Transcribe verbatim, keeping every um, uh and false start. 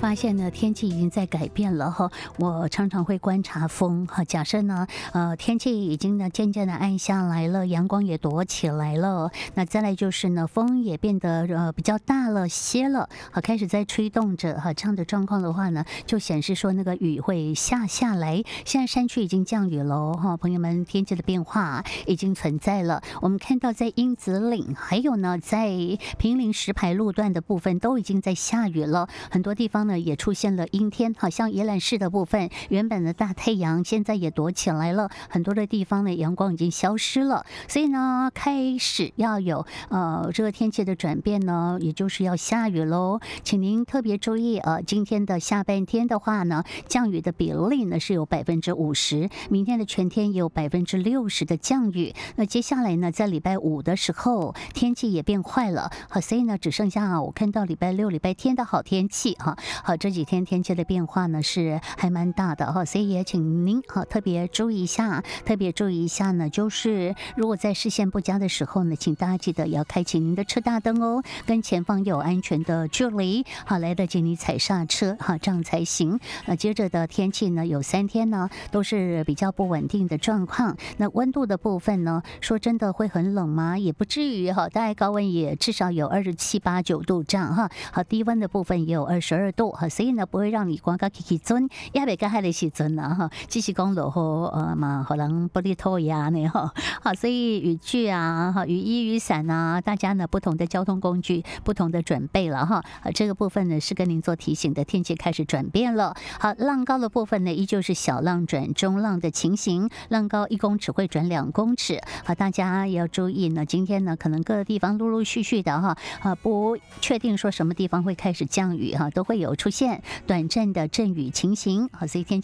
发现呢，天气已经在改变了哈。我常常会观察风哈。假设呢，呃，天气已经呢渐渐的暗下来了，阳光也躲起来了，那再来就是呢，风也变得呃比较大了些了，好，开始在吹动着哈。这样的状况的话呢，就显示说那个雨会下下来。现在山区已经降雨了哈，朋友们，天气的变化已经存在了。我们看到在鹰子岭，还有呢在平林石牌路段的部分都已经在下雨了，很多地方呢也出现了阴天，好像宜兰市的部分原本的大太阳现在也躲起来了，很多的地方呢阳光已经消失了，所以呢开始要有呃这个天气的转变呢，也就是要下雨喽，请您特别注意呃今天的下半天的话呢，降雨的比例呢是有百分之五十，明天的全天也有百分之六十的降雨。那接下来呢，在礼拜五的时候天气也变坏了，好，所以呢只剩下啊我看到礼拜六、礼拜天的好天气哈。好，这几天天气的变化呢是还蛮大的哈，所以也请您好特别注意一下，特别注意一下呢，就是如果在视线不佳的时候呢，请大家记得要开启您的车大灯哦，跟前方有安全的距离，好，来得及你踩刹车哈，这样才行。那接着的天气呢，有三天呢都是比较不稳定的状况。那温度的部分呢，说真的会很冷吗？也不至于哈，大概高温也至少有二十七八九度这样哈。好，低温的部分也有二十二度哈，所以呢不会让你光个起起尊，也袂个海的时阵啦哈。只是讲落雨呃嘛，可能不利透呀呢哈。好，所以雨具啊、哈雨衣、雨伞啊，大家呢不同的交通工具不同的准备了哈。啊，这个部分呢是跟您做提醒的，天气开始转变了。好，浪高的部分呢依旧是小浪转中浪的情形，浪高一公尺会转两公尺。好，大家也要注意呢，今天呢可能各个地方陆陆续续的哈，啊不确定说什么地方会开始降雨哈，都会有出现短暂的阵雨情形。好，所以天气